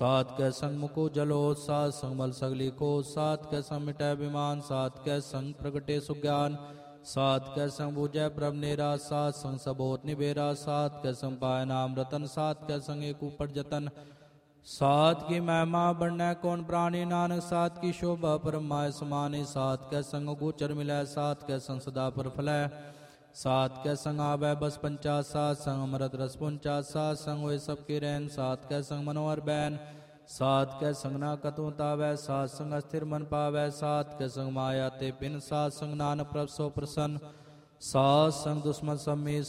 सात कै संग मुको जलो, सात संग मल सगली को, सात कै संग मिटै विमान, सात कै संग प्रगटे सुज्ञान, सात कै संग बूझै प्रभ नेरा, सात संग सबोत निबेरा, सात कै संग पाय नाम रतन, सात कै संग एक ऊपर जतन, सात की महिमा बढ़नै कौन प्राणी, नानक सात की शोभा परमाय समानी, सात कै संग गोचर मिलै, सात कै संग सदा पर फलै, सात कै संग आवै बस पंचा, सात संग अमृत रस पुंचा, सात संग होए सबके रैन, सात कै संग मनोहर बैन, सात कै संग ना कतु तावै, सात संग अस्थिर मन पावै, सात कै संग माया ते पिन, सात संग नानक प्रभ सो प्रसन्न, सात संग दुश्मन सम्मी,